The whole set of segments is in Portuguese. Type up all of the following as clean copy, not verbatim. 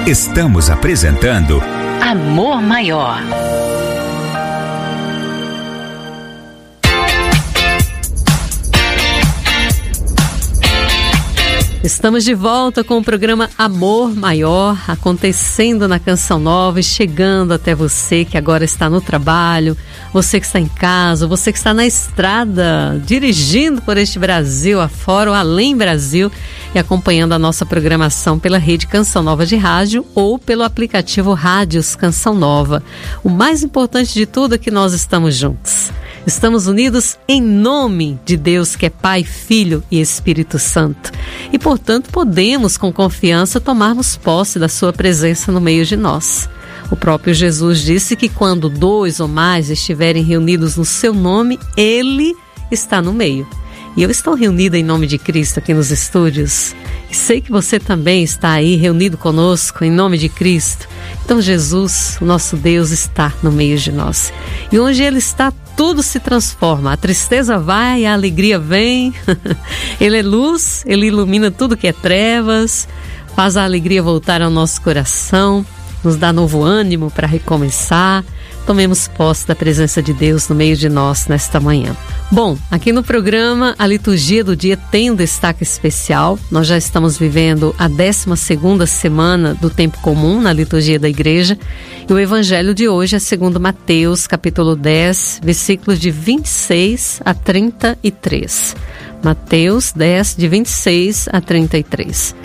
Estamos apresentando Amor Maior. Estamos de volta com o programa Amor Maior, acontecendo na Canção Nova e chegando até você que agora está no trabalho, você que está em casa, você que está na estrada, dirigindo por este Brasil afora ou além Brasil e acompanhando a nossa programação pela rede Canção Nova de rádio ou pelo aplicativo Rádios Canção Nova. O mais importante de tudo é que nós estamos juntos. Estamos unidos em nome de Deus, que é Pai, Filho e Espírito Santo. E, portanto, podemos, com confiança, tomarmos posse da sua presença no meio de nós. O próprio Jesus disse que quando 2 ou mais estiverem reunidos no seu nome, Ele está no meio. E eu estou reunida em nome de Cristo aqui nos estúdios. E sei que você também está aí reunido conosco em nome de Cristo. Então Jesus, o nosso Deus, está no meio de nós. E onde Ele está, tudo se transforma. A tristeza vai, a alegria vem. Ele é luz, Ele ilumina tudo que é trevas, faz a alegria voltar ao nosso coração, nos dá novo ânimo para recomeçar. Tomemos posse da presença de Deus no meio de nós nesta manhã. Bom, aqui no programa, a liturgia do dia tem um destaque especial. Nós já estamos vivendo a 12ª semana do tempo comum na liturgia da igreja. E o evangelho de hoje é segundo Mateus, capítulo 10, versículos de 26 a 33. Mateus 10, de 26 a 33.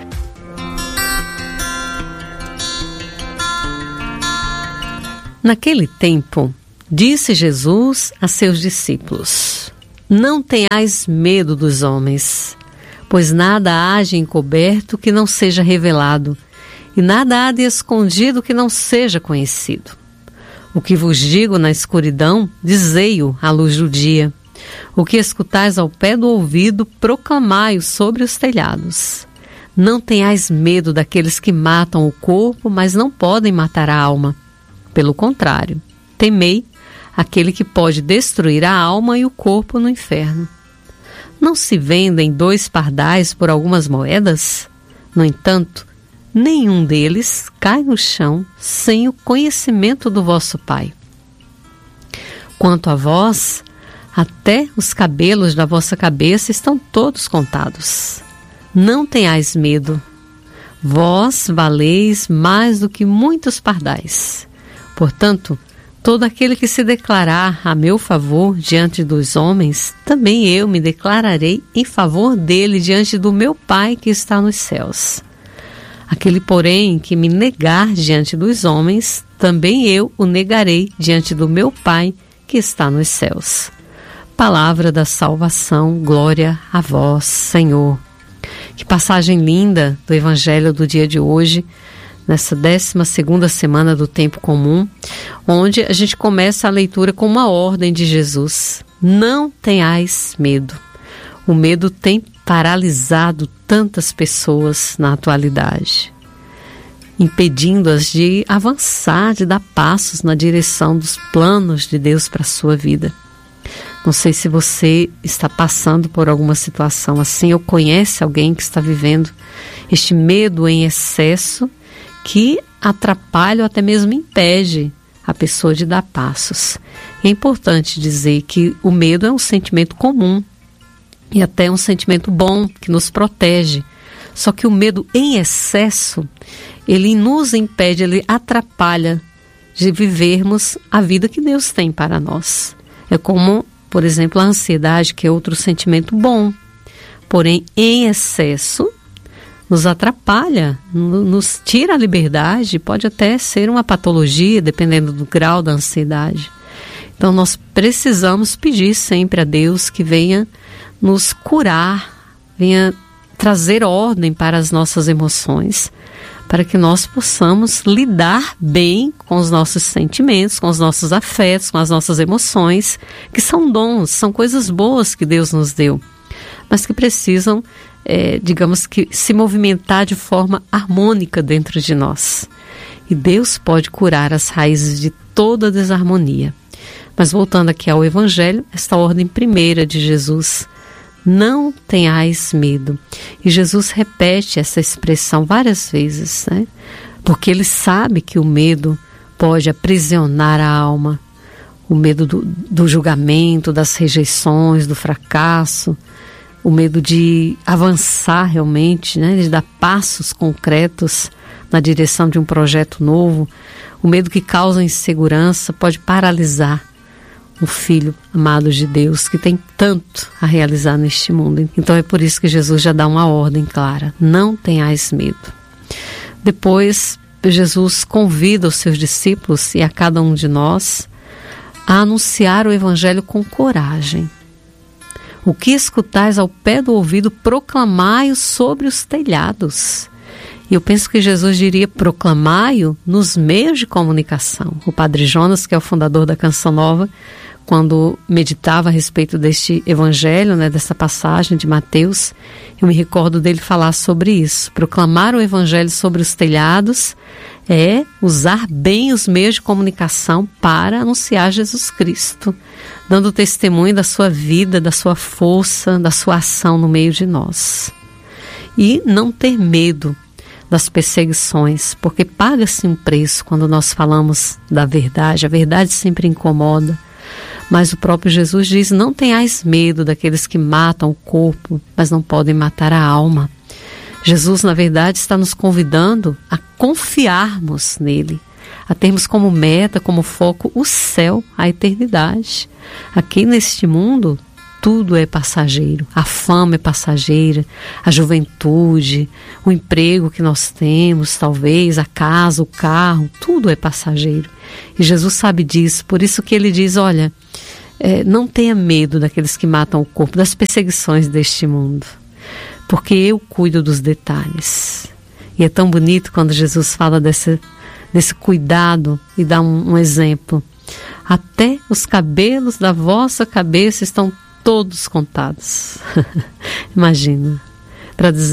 Naquele tempo, disse Jesus a seus discípulos: Não tenhais medo dos homens, pois nada há de encoberto que não seja revelado, e nada há de escondido que não seja conhecido. O que vos digo na escuridão, dizei-o à luz do dia. O que escutais ao pé do ouvido, proclamai-o sobre os telhados. Não tenhais medo daqueles que matam o corpo, mas não podem matar a alma. Pelo contrário, temei aquele que pode destruir a alma e o corpo no inferno. Não se vendem 2 pardais por algumas moedas? No entanto, nenhum deles cai no chão sem o conhecimento do vosso Pai. Quanto a vós, até os cabelos da vossa cabeça estão todos contados. Não tenhais medo. Vós valeis mais do que muitos pardais. Portanto, todo aquele que se declarar a meu favor diante dos homens, também eu me declararei em favor dele diante do meu Pai que está nos céus. Aquele, porém, que me negar diante dos homens, também eu o negarei diante do meu Pai que está nos céus. Palavra da salvação, glória a vós, Senhor. Que passagem linda do Evangelho do dia de hoje, nessa 12ª semana do tempo comum, onde a gente começa a leitura com uma ordem de Jesus. Não tenhais medo. O medo tem paralisado tantas pessoas na atualidade, impedindo-as de avançar, de dar passos na direção dos planos de Deus para a sua vida. Não sei se você está passando por alguma situação assim ou conhece alguém que está vivendo este medo em excesso, que atrapalha ou até mesmo impede a pessoa de dar passos. É importante dizer que o medo é um sentimento comum e até um sentimento bom que nos protege. Só que o medo em excesso, ele nos impede, ele atrapalha de vivermos a vida que Deus tem para nós. É como, por exemplo, a ansiedade, que é outro sentimento bom. Porém, em excesso, nos atrapalha, nos tira a liberdade, pode até ser uma patologia, dependendo do grau da ansiedade. Então, nós precisamos pedir sempre a Deus que venha nos curar, venha trazer ordem para as nossas emoções, para que nós possamos lidar bem com os nossos sentimentos, com os nossos afetos, com as nossas emoções, que são dons, são coisas boas que Deus nos deu, mas que precisam digamos que se movimentar de forma harmônica dentro de nós. E Deus pode curar as raízes de toda desarmonia. Mas voltando aqui ao Evangelho, esta ordem primeira de Jesus: não tenhais medo. E Jesus repete essa expressão várias vezes, né? porque ele sabe que o medo pode aprisionar a alma, o medo do julgamento, das rejeições, do fracasso, o medo de avançar realmente, né, de dar passos concretos na direção de um projeto novo. O medo que causa insegurança pode paralisar um filho amado de Deus que tem tanto a realizar neste mundo. Então é por isso que Jesus já dá uma ordem clara: não tenhais medo. Depois, Jesus convida os seus discípulos e a cada um de nós a anunciar o Evangelho com coragem. O que escutais ao pé do ouvido, proclamai-o sobre os telhados. E eu penso que Jesus diria: proclamai-o nos meios de comunicação. O Padre Jonas, que é o fundador da Canção Nova, quando meditava a respeito deste evangelho, né, dessa passagem de Mateus, eu me recordo dele falar sobre isso. Proclamar o evangelho sobre os telhados é usar bem os meios de comunicação para anunciar Jesus Cristo, dando testemunho da sua vida, da sua força, da sua ação no meio de nós. E não ter medo das perseguições, porque paga-se um preço quando nós falamos da verdade. A verdade sempre incomoda, mas o próprio Jesus diz: não tenhais medo daqueles que matam o corpo, mas não podem matar a alma. Jesus, na verdade, está nos convidando a confiarmos nele, a termos como meta, como foco, o céu, a eternidade. Aqui neste mundo, tudo é passageiro. A fama é passageira, a juventude, o emprego que nós temos, talvez, a casa, o carro, tudo é passageiro. E Jesus sabe disso, por isso que ele diz: olha, não tenha medo daqueles que matam o corpo, das perseguições deste mundo, porque eu cuido dos detalhes. E é tão bonito quando Jesus fala desse cuidado e dá um exemplo. Até os cabelos da vossa cabeça estão todos contados. Imagina, para dizer